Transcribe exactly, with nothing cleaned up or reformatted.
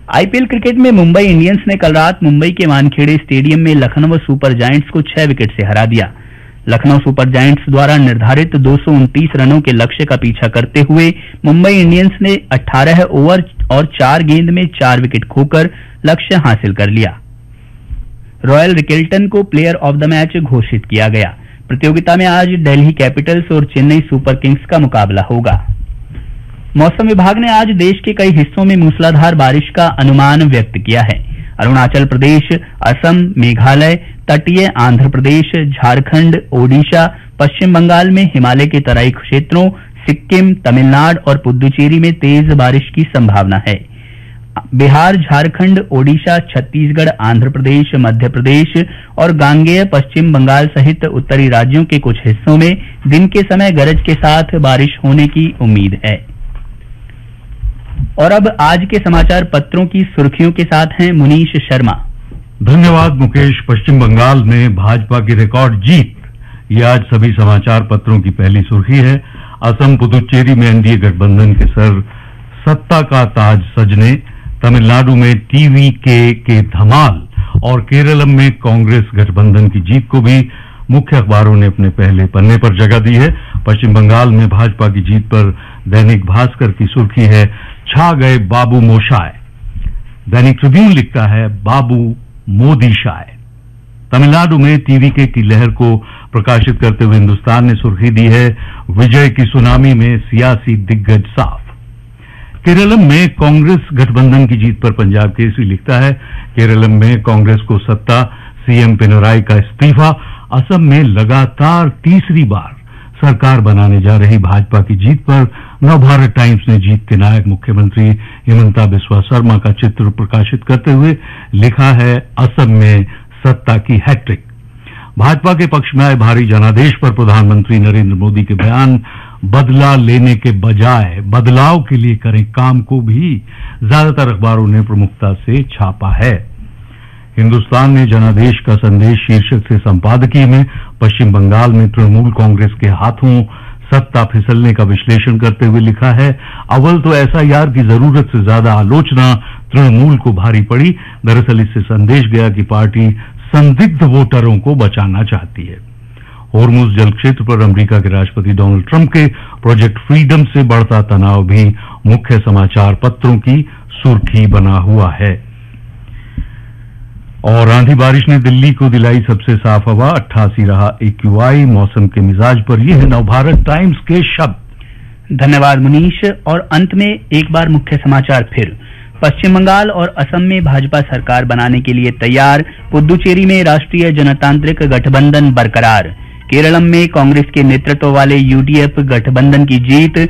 IPL cricket में Mumbai Indians ने कल रात मुंबई के वानखेड़े स्टेडियम में लखनऊ सुपर जायंट्स को छह विकेट से हरा दिया। लखनऊ सुपर जायंट्स द्वारा निर्धारित दो सौ उनतीस रनों के लक्ष्य का पीछा करते हुए मुंबई इंडियंस ने अठारह ओवर और चार गेंद में चार विकेट खोकर लक्ष्य हासिल कर लिया। रॉयल रिकेल्टन को प्लेयर ऑफ द मैच घोषित किया गया। प्रतियोगिता में आज दिल्ली कैपिटल्स और चेन्नई सुपर किंग्स का मुकाबला होगा। मौसम विभाग ने आज देश के कई हिस्सों में मूसलाधार बारिश का अनुमान व्यक्त किया है। अरुणाचल प्रदेश, असम, मेघालय, तटीय आंध्र प्रदेश, झारखंड, ओडिशा, पश्चिम बंगाल में हिमालय के तराई क्षेत्रों, सिक्किम, तमिलनाडु और पुदुचेरी में तेज बारिश की संभावना है। बिहार, झारखंड, ओडिशा, छत्तीसगढ़, आंध्र प्रदेश, मध्य प्रदेश और गांगेय पश्चिम बंगाल सहित उत्तरी राज्यों के कुछ हिस्सों में दिन के समय गरज के साथ बारिश होने की उम्मीद है। और अब आज के समाचार पत्रों की सुर्खियों के साथ हैं मुनीश शर्मा। धन्यवाद मुकेश। पश्चिम बंगाल में भाजपा की रिकॉर्ड जीत, ये आज सभी समाचार पत्रों की पहली सुर्खी है। असम, पुदुचेरी में एनडीए गठबंधन के सर सत्ता का ताज सजने, तमिलनाडु में टीवीके के धमाल और केरलम में कांग्रेस गठबंधन की जीत को भी मुख्य अखबारों ने अपने पहले पन्ने पर जगह दी है। पश्चिम बंगाल में भाजपा की जीत पर दैनिक भास्कर की सुर्खी है, छा गए बाबू मोशाय। दैनिक ट्रिब्यून लिखता है, बाबू मोदी शाय। तमिलनाडु में टीवीके की लहर को प्रकाशित करते हुए हिंदुस्तान ने सुर्खी दी है, विजय की सुनामी में सियासी दिग्गज साफ। केरलम में कांग्रेस गठबंधन की जीत पर पंजाब केसरी लिखता है, केरलम में कांग्रेस को सत्ता, सीएम पिनराई का इस्तीफा। असम में लगातार तीसरी बार सरकार बनाने जा रही भाजपा की जीत पर नवभारत टाइम्स ने जीत के नायक मुख्यमंत्री हिमंता बिस्वा शर्मा का चित्र प्रकाशित करते हुए लिखा है, असम में सत्ता की हैट्रिक। भाजपा के पक्ष में आए भारी जनादेश पर प्रधानमंत्री नरेंद्र मोदी के बयान, बदला लेने के बजाय बदलाव के लिए करें काम को भी ज्यादातर अखबारों ने प्रमुखता से छापा है। हिंदुस्तान ने जनादेश का संदेश शीर्षक से संपादकीय में पश्चिम बंगाल में तृणमूल कांग्रेस के हाथों सत्ता फिसलने का विश्लेषण करते हुए लिखा है, अव्वल तो एसआईआर की जरूरत से ज्यादा आलोचना तृणमूल को भारी पड़ी। दरअसल इससे संदेश गया कि पार्टी संदिग्ध वोटरों को बचाना चाहती है। होर्मुज जल क्षेत्र पर अमेरिका के राष्ट्रपति डोनाल्ड ट्रंप के प्रोजेक्ट फ्रीडम से बढ़ता तनाव भी मुख्य समाचार पत्रों की सुर्खी बना हुआ है। और आंधी बारिश ने दिल्ली को दिलाई सबसे साफ हवा, अट्ठासी रहा एक्यूआई। मौसम के मिजाज पर यह है नवभारत टाइम्स के शब्द। धन्यवाद मुनीश। और अंत में एक बार मुख्य समाचार फिर। पश्चिम बंगाल और असम में भाजपा सरकार बनाने के लिए तैयार, पुदुचेरी में राष्ट्रीय जनतांत्रिक गठबंधन बरकरार, केरलम में कांग्रेस के नेतृत्व वाले यूडीएफ गठबंधन की जीत,